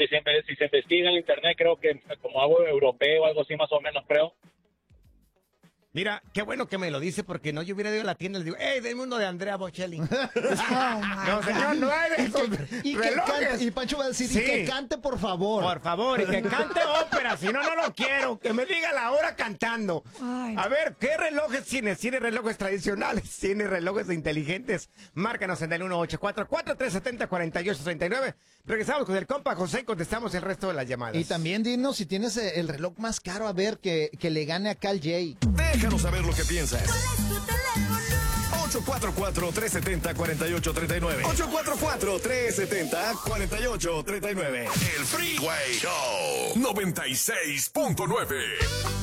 si se investiga en internet, creo que como algo europeo, algo así más o menos, creo. Mira, qué bueno que me lo dice, porque no, yo hubiera ido a la tienda y le digo, ¡hey, denme uno de Andrea Bocelli! Oh, No, señor, no hay de esos y, que relojes. cante, y Pancho va a decir, Sí. y que cante, por favor. Por favor, y que cante ópera, si no, no lo quiero. Que me diga la hora cantando. Ay. A ver, ¿qué relojes tienes? ¿Tienes relojes tradicionales? ¿Tienes relojes inteligentes? Márcanos en el 1844-370-4839. Regresamos con el compa José y contestamos el resto de las llamadas. Y también dinos si tienes el reloj más caro, a ver, que le gane a Cal J. Déjanos saber lo que piensas. ¿Cuál es tu teléfono? 844-370-4839. 844-370-4839. El Freeway Show 96.9.